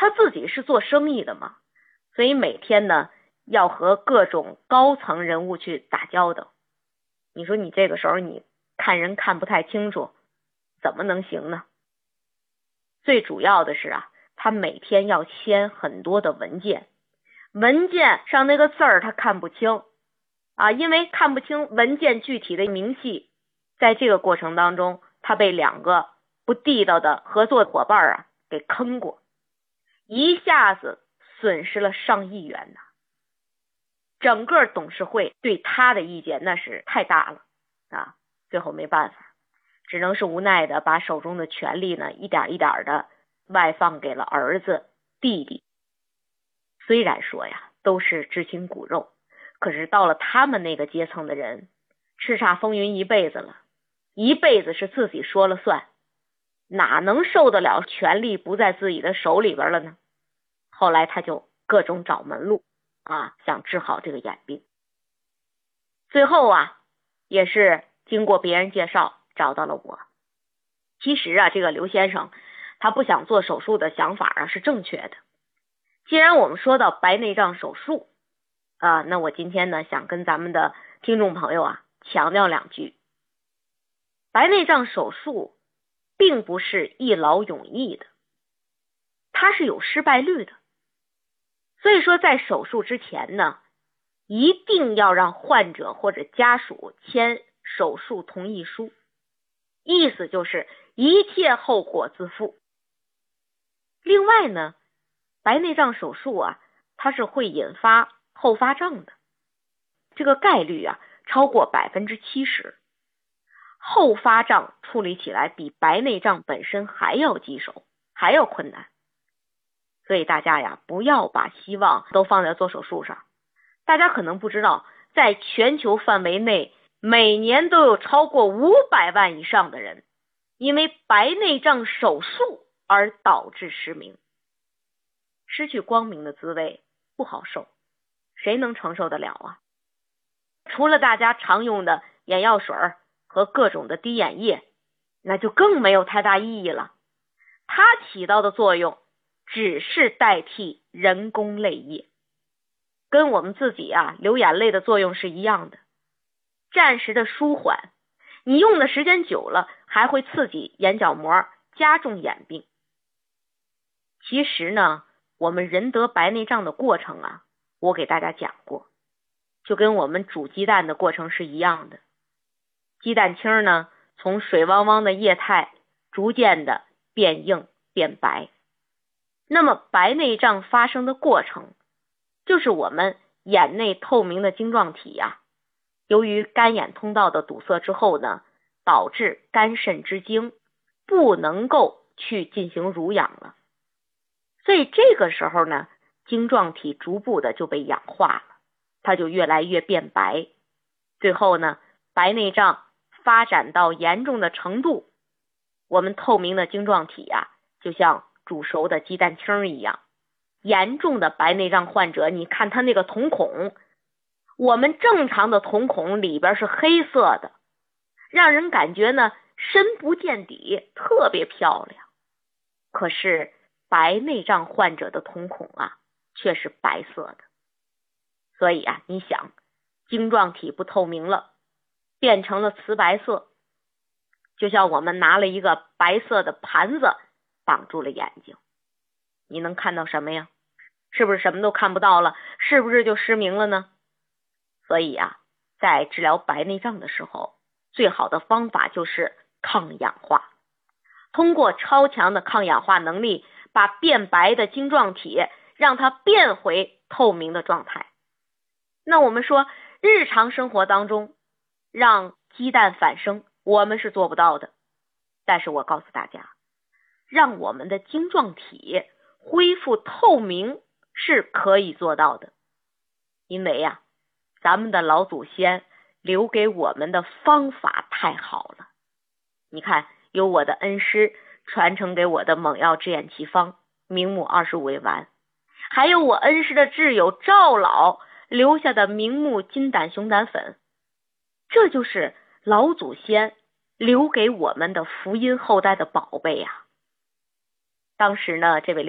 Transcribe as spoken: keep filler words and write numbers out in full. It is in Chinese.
他自己是做生意的嘛，所以每天呢要和各种高层人物去打交道。你说你这个时候你看人看不太清楚，怎么能行呢？最主要的是啊，他每天要签很多的文件，文件上那个字儿他看不清啊，因为看不清文件具体的明细，在这个过程当中，他被两个不地道的合作伙伴啊给坑过，一下子损失了上亿元呢。整个董事会对他的意见那是太大了啊，最后没办法，只能是无奈的把手中的权力呢一点一点的外放给了儿子弟弟。虽然说呀都是知亲骨肉，可是到了他们那个阶层的人，叱咤风云一辈子了，一辈子是自己说了算，哪能受得了权力不在自己的手里边了呢？后来他就各种找门路啊，想治好这个眼病。最后啊也是经过别人介绍找到了我。其实啊这个刘先生他不想做手术的想法啊是正确的。既然我们说到白内障手术啊，那我今天呢想跟咱们的听众朋友啊强调两句。白内障手术并不是一劳永逸的，它是有失败率的。所以说在手术之前呢，一定要让患者或者家属签手术同意书，意思就是一切后果自负。另外呢，白内障手术啊，它是会引发后发症的，这个概率啊超过 百分之七十。 后发症处理起来比白内障本身还要棘手，还要困难。所以大家呀不要把希望都放在做手术上。大家可能不知道，在全球范围内每年都有超过五百万以上的人因为白内障手术而导致失明。失去光明的滋味不好受，谁能承受得了啊？除了大家常用的眼药水和各种的滴眼液，那就更没有太大意义了。它起到的作用只是代替人工泪液，跟我们自己啊流眼泪的作用是一样的，暂时的舒缓，你用的时间久了还会刺激眼角膜，加重眼病。其实呢，我们人得白内障的过程啊，我给大家讲过，就跟我们煮鸡蛋的过程是一样的。鸡蛋清呢，从水汪汪的液态逐渐的变硬变白。那么白内障发生的过程，就是我们眼内透明的晶状体呀、啊，由于干眼通道的堵塞之后呢，导致肝肾之精不能够去进行濡养了。所以这个时候呢，晶状体逐步的就被氧化了，它就越来越变白。最后呢，白内障发展到严重的程度，我们透明的晶状体呀、啊，就像煮熟的鸡蛋清一样。严重的白内障患者，你看他那个瞳孔，我们正常的瞳孔里边是黑色的，让人感觉呢深不见底，特别漂亮。可是白内障患者的瞳孔啊却是白色的。所以啊，你想，晶状体不透明了，变成了瓷白色，就像我们拿了一个白色的盘子绑住了眼睛，你能看到什么呀？是不是什么都看不到了？是不是就失明了呢？所以啊，在治疗白内障的时候，最好的方法就是抗氧化。通过超强的抗氧化能力，把变白的晶状体让它变回透明的状态。那我们说日常生活当中让鸡蛋反生，我们是做不到的。但是我告诉大家，让我们的晶状体恢复透明是可以做到的。因为呀、啊，咱们的老祖先留给我们的方法太好了。你看，有我的恩师传承给我的猛药治眼奇方明目二十五味丸，还有我恩师的挚友赵老留下的明目金胆熊胆粉，这就是老祖先留给我们的福音后代的宝贝呀、啊。当时呢，这位